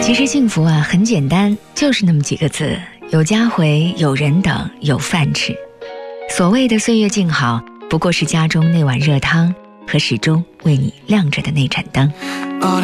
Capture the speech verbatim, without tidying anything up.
其实幸福啊很简单，就是那么几个字，有家回，有人等，有饭吃。所谓的岁月静好，不过是家中那碗热汤和始终为你亮着的那盏灯。